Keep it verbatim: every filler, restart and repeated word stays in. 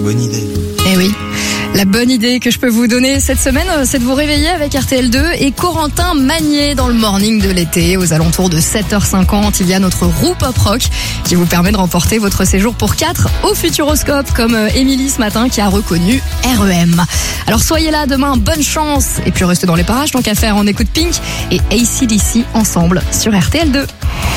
Bonne idée. Eh oui. La bonne idée que je peux vous donner cette semaine, c'est de vous réveiller avec R T L deux et Corentin Magnier dans le morning de l'été. Aux alentours de sept heures cinquante, il y a notre roue pop rock qui vous permet de remporter votre séjour pour quatre au Futuroscope, comme Émilie ce matin qui a reconnu R E M. Alors soyez là demain, bonne chance. Et puis restez dans les parages, tant qu'à faire, on écoute Pink et A C/D C ensemble sur R T L deux.